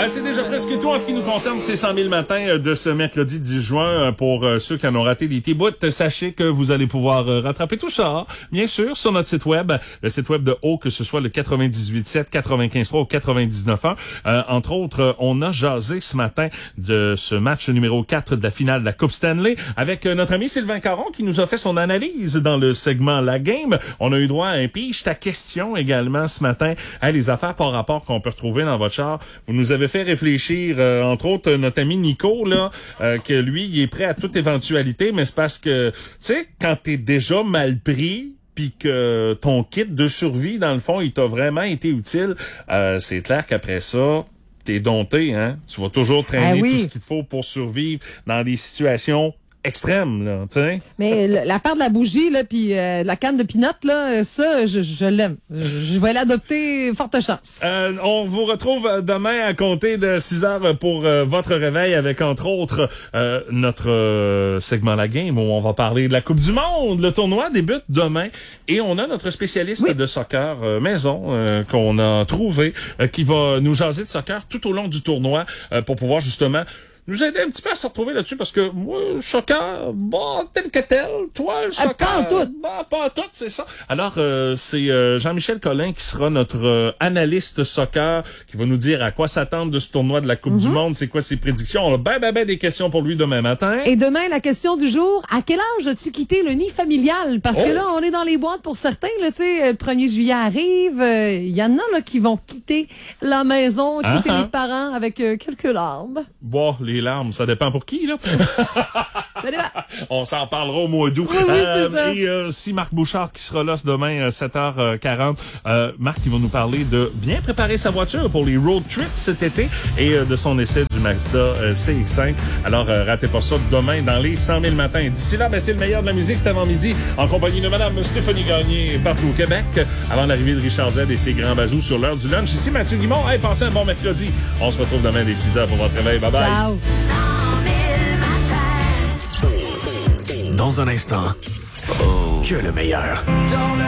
C'est déjà presque tout en ce qui nous concerne. C'est 100 000 matins de ce mercredi 10 juin. Pour ceux qui en ont raté des petits bouts, sachez que vous allez pouvoir rattraper tout ça, bien sûr, sur notre site web. Le site web de Haut, que ce soit le 98.7, 95.3 ou 99.1. Entre autres, on a jasé ce matin de ce match numéro 4 de la finale de la Coupe Stanley avec notre ami Sylvain Caron qui nous a fait son analyse dans le segment La Game. On a eu droit à un pige ta question également ce matin. Les affaires par rapport qu'on peut retrouver dans votre char. Vous nous avez fait réfléchir, entre autres, notre ami Nico, là, que lui, il est prêt à toute éventualité, mais c'est parce que, tu sais, quand t'es déjà mal pris, puis que ton kit de survie, dans le fond, il t'a vraiment été utile, c'est clair qu'après ça, t'es dompté, hein. Tu vas toujours traîner tout ce qu'il faut pour survivre dans des situations extrême, là, tu sais. Mais l'affaire de la bougie, là, puis la canne de peanut, là, ça, je l'aime. Je vais l'adopter, forte chance. On vous retrouve demain à compter de 6 heures pour votre réveil avec, entre autres, notre segment La Game où on va parler de la Coupe du Monde. Le tournoi débute demain et on a notre spécialiste de soccer maison qu'on a trouvé qui va nous jaser de soccer tout au long du tournoi pour pouvoir justement nous aider un petit peu à se retrouver là-dessus parce que moi, le soccer, tel que tel, toi, le soccer, pas en tout. Pas en tout, c'est ça. Alors, c'est Jean-Michel Collin qui sera notre analyste soccer, qui va nous dire à quoi s'attendre de ce tournoi de la Coupe du Monde, c'est quoi ses prédictions. On a ben des questions pour lui demain matin. Et demain, la question du jour, à quel âge as-tu quitté le nid familial? Parce que là, on est dans les boîtes pour certains, là, tu sais, le 1er juillet arrive, il y en a, là, qui vont quitter la maison, quitter les parents avec quelques larmes. Bon, les larmes, ça dépend pour qui, là. On s'en parlera au mois d'août. Oui, et si Marc Bouchard qui sera là ce demain 7h40, Marc il va nous parler de bien préparer sa voiture pour les road trips cet été et de son essai du Mazda CX-5. Alors ratez pas ça demain dans les 100 000 matins. D'ici là, c'est le meilleur de la musique, c'est avant midi en compagnie de Madame Stéphanie Gagné partout au Québec avant l'arrivée de Richard Z et ses grands bazous sur l'heure du lunch. Ici Mathieu Guimond. Passez un bon mercredi. On se retrouve demain dès 6h pour votre réveil. Bye bye. Ciao. Dans un instant, que le meilleur.